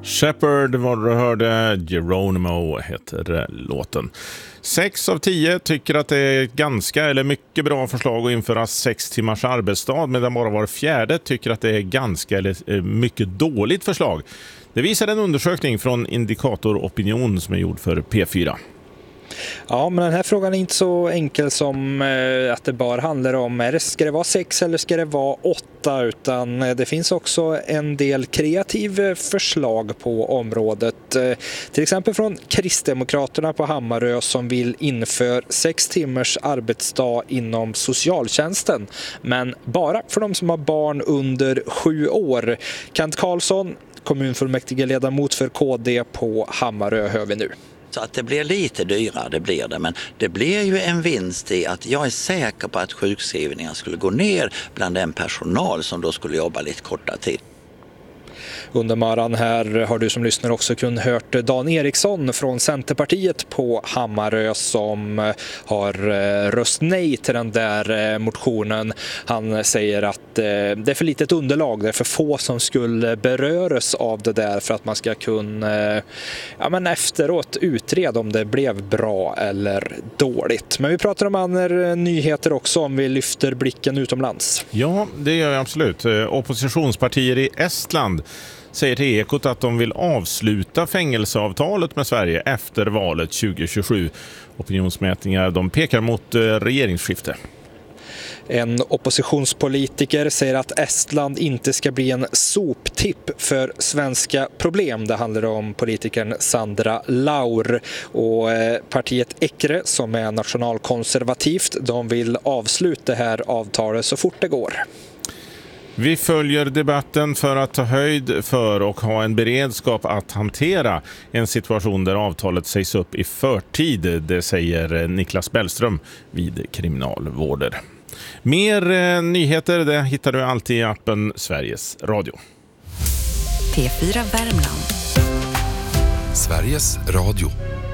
Shepherd var du hörde, Geronimo heter låten. 6 av 10 tycker att det är ett ganska eller mycket bra förslag att införa 6 timmars arbetsdag, medan bara var fjärde tycker att det är ganska eller mycket dåligt förslag. Det visar en undersökning från Indikator Opinion som är gjord för P4. Ja, men den här frågan är inte så enkel som att det bara handlar om ska det vara 6 eller ska det vara 8, utan det finns också en del kreativ förslag på området. Till exempel från Kristdemokraterna på Hammarö som vill införa 6 timmars arbetsdag inom socialtjänsten, men bara för de som har barn under 7 år. Kent Karlsson, kommunfullmäktigeledamot för KD på Hammarö, hör vi nu. Så att det blir lite dyrare, det blir det. Men det blir ju en vinst i att jag är säker på att sjukskrivningar skulle gå ner bland den personal som då skulle jobba lite kortare tid. Under morgonen här har du som lyssnar också kunnat hört Dan Eriksson från Centerpartiet på Hammarö som har röst nej till den där motionen. Han säger att det är för litet underlag, det är för få som skulle beröras av det där för att man ska kunna efteråt utreda om det blev bra eller dåligt. Men vi pratar om andra nyheter också om vi lyfter blicken utomlands. Ja, det gör jag absolut. Oppositionspartier i Estland säger till Ekot att de vill avsluta fängelseavtalet med Sverige efter valet 2027. Opinionsmätningar de pekar mot regeringsskifte. En oppositionspolitiker säger att Estland inte ska bli en soptipp för svenska problem. Det handlar om politikern Sandra Laur, och partiet Ekre som är nationalkonservativt, de vill avsluta det här avtalet så fort det går. Vi följer debatten för att ta höjd för och ha en beredskap att hantera en situation där avtalet sägs upp i förtid. Det säger Niklas Bellström vid Kriminalvården. Mer nyheter det hittar du alltid i appen Sveriges Radio. P4 Värmland. Sveriges Radio.